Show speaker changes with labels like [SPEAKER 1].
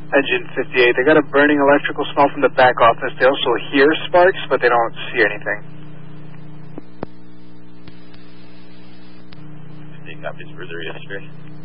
[SPEAKER 1] Engine 58, they got a burning electrical smell from the back office. They also hear sparks, but they don't see anything.
[SPEAKER 2] Copies further yesterday.